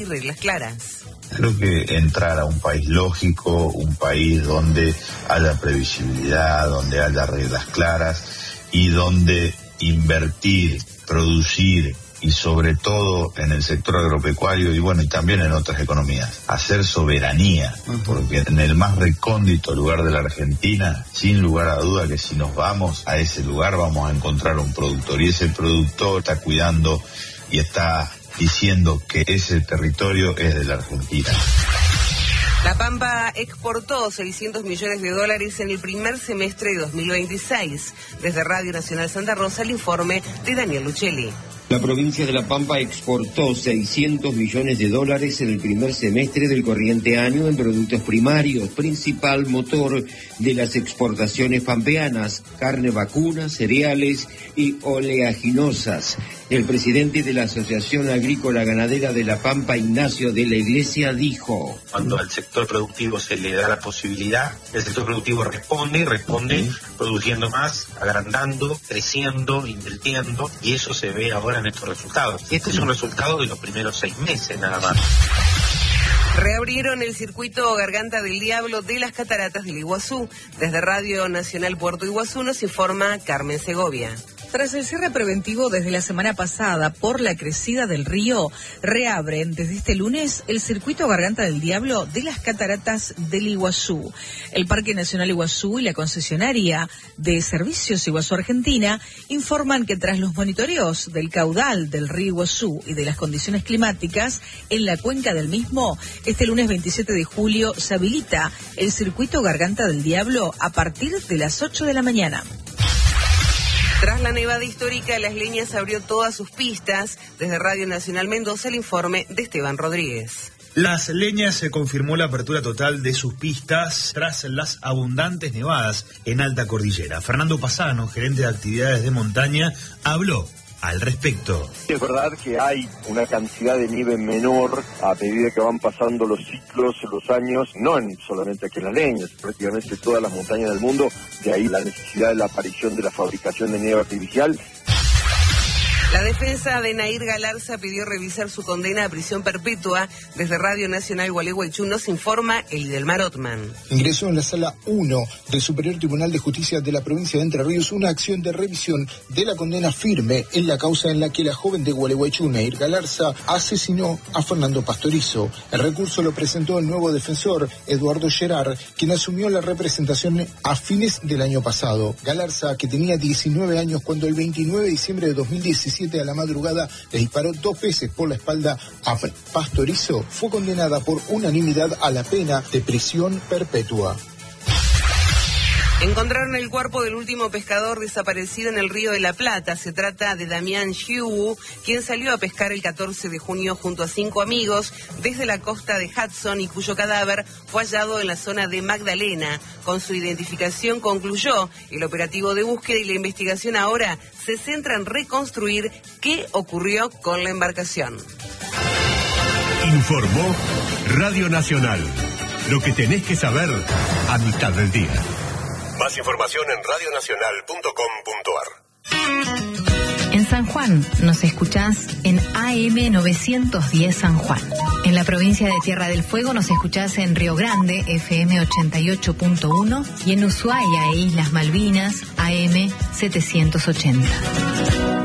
y reglas claras. Creo que entrar a un país lógico, un país donde haya previsibilidad, donde haya reglas claras y donde invertir, producir y sobre todo en el sector agropecuario y también en otras economías, hacer soberanía, porque en el más recóndito lugar de la Argentina, sin lugar a duda que si nos vamos a ese lugar vamos a encontrar un productor y ese productor está cuidando y está diciendo que ese territorio es de la Argentina. La Pampa exportó $600 millones en el primer semestre de 2026. Desde Radio Nacional Santa Rosa, el informe de Daniel Luchelli. La provincia de La Pampa exportó $600 millones en el primer semestre del corriente año en productos primarios, principal motor de las exportaciones pampeanas, carne vacuna, cereales y oleaginosas. El presidente de la Asociación Agrícola Ganadera de La Pampa, Ignacio de la Iglesia, dijo: cuando al sector productivo se le da la posibilidad, el sector productivo responde produciendo más, agrandando, creciendo, invirtiendo, y eso se ve ahora en estos resultados. Este es un resultado de los primeros 6 meses nada más. Reabrieron el circuito Garganta del Diablo de las Cataratas del Iguazú. Desde Radio Nacional Puerto Iguazú nos informa Carmen Segovia. Tras el cierre preventivo desde la semana pasada por la crecida del río, reabren desde este lunes el circuito Garganta del Diablo de las Cataratas del Iguazú. El Parque Nacional Iguazú y la concesionaria de Servicios Iguazú Argentina informan que tras los monitoreos del caudal del río Iguazú y de las condiciones climáticas en la cuenca del mismo, este lunes 27 de julio se habilita el circuito Garganta del Diablo a partir de las 8 de la mañana. Tras la nevada histórica, Las Leñas abrió todas sus pistas. Desde Radio Nacional Mendoza, el informe de Esteban Rodríguez. Las Leñas se confirmó la apertura total de sus pistas tras las abundantes nevadas en Alta Cordillera. Fernando Pasano, gerente de actividades de montaña, habló al respecto. Es verdad que hay una cantidad de nieve menor a medida que van pasando los ciclos, los años, no solamente aquí en Las Leñas, prácticamente todas las montañas del mundo, de ahí la necesidad de la aparición de la fabricación de nieve artificial. La defensa de Nair Galarza pidió revisar su condena a prisión perpetua. Desde Radio Nacional Gualeguaychú nos informa Elidelmar Otman. Ingresó en la sala 1 del Superior Tribunal de Justicia de la provincia de Entre Ríos una acción de revisión de la condena firme en la causa en la que la joven de Gualeguaychú, Nair Galarza, asesinó a Fernando Pastorizo. El recurso lo presentó el nuevo defensor, Eduardo Gerard, quien asumió la representación a fines del año pasado. Galarza, que tenía 19 años cuando el 29 de diciembre de 2017 a la madrugada le disparó 2 veces por la espalda a Pastorizo, fue condenada por unanimidad a la pena de prisión perpetua. Encontraron el cuerpo del último pescador desaparecido en el Río de la Plata. Se trata de Damián Xiu, quien salió a pescar el 14 de junio junto a 5 amigos desde la costa de Hudson y cuyo cadáver fue hallado en la zona de Magdalena. Con su identificación concluyó el operativo de búsqueda y la investigación ahora se centra en reconstruir qué ocurrió con la embarcación. Informó Radio Nacional. Lo que tenés que saber a mitad del día. Más información en radionacional.com.ar. En San Juan nos escuchás en AM 910 San Juan. En la provincia de Tierra del Fuego nos escuchás en Río Grande, FM 88.1, y en Ushuaia e Islas Malvinas, AM 780.